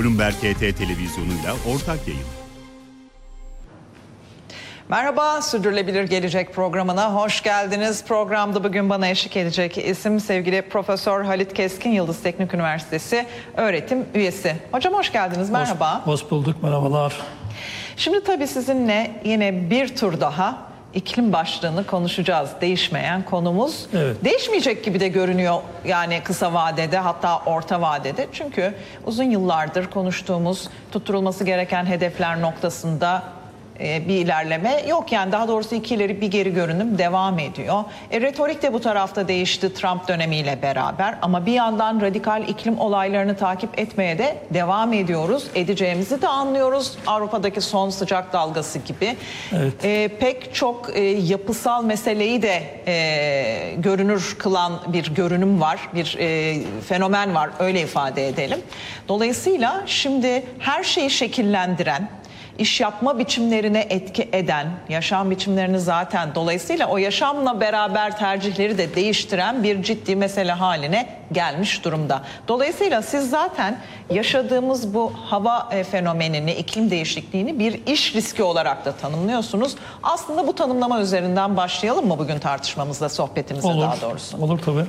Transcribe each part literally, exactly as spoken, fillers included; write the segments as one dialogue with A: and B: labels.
A: Bloomberg H T televizyonuyla ortak yayın.
B: Merhaba, Sürdürülebilir Gelecek programına hoş geldiniz. Programda bugün bana eşlik edecek isim sevgili Profesör Halit Keskin, Yıldız Teknik Üniversitesi öğretim üyesi. Hocam hoş geldiniz, merhaba.
C: Hoş, hoş bulduk, merhabalar.
B: Şimdi tabii sizinle yine bir tur daha iklim başlığını konuşacağız. Değişmeyen konumuz.
C: Evet.
B: Değişmeyecek gibi de görünüyor yani kısa vadede, hatta orta vadede. Çünkü uzun yıllardır konuştuğumuz, tutturulması gereken hedefler noktasında bir ilerleme yok, yani daha doğrusu iki ileri bir geri görünüm devam ediyor. E, retorik de bu tarafta değişti Trump dönemiyle beraber, ama bir yandan radikal iklim olaylarını takip etmeye de devam ediyoruz. Edeceğimizi de anlıyoruz. Avrupa'daki son sıcak dalgası gibi.
C: Evet.
B: E, pek çok e, yapısal meseleyi de e, görünür kılan bir görünüm var, bir e, fenomen var, öyle ifade edelim. Dolayısıyla şimdi her şeyi şekillendiren, İş yapma biçimlerine etki eden, yaşam biçimlerini zaten dolayısıyla o yaşamla beraber tercihleri de değiştiren bir ciddi mesele haline gelmiş durumda. Dolayısıyla siz zaten yaşadığımız bu hava fenomenini, iklim değişikliğini bir iş riski olarak da tanımlıyorsunuz. Aslında bu tanımlama üzerinden başlayalım mı bugün tartışmamızda, sohbetimize
C: olur,
B: daha doğrusu?
C: Olur tabii.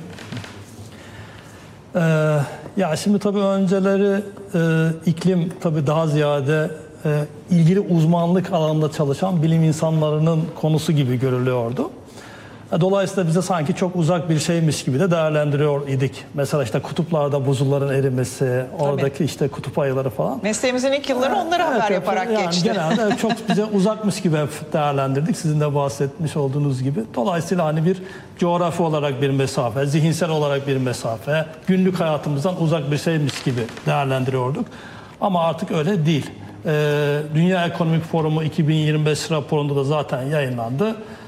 C: Ee, ya şimdi tabii önceleri e, iklim tabii daha ziyade e, ilgili uzmanlık alanında çalışan bilim insanlarının konusu gibi görülüyordu. E, dolayısıyla bize sanki çok uzak bir şeymiş gibi de değerlendiriyor idik. Mesela işte kutuplarda buzulların erimesi, oradaki tabii işte kutup ayıları falan.
B: Mesleğimizin ilk yılları onları evet, haber yaparak
C: yani
B: geçti.
C: Genelde çok bize uzakmış gibi hep değerlendirdik. Sizin de bahsetmiş olduğunuz gibi. Dolayısıyla hani bir coğrafi olarak bir mesafe, zihinsel olarak bir mesafe, günlük hayatımızdan uzak bir şeymiş gibi değerlendiriyorduk. Ama artık öyle değil. Dünya Ekonomik Forumu iki bin yirmi beş raporunda da zaten yayınlandı.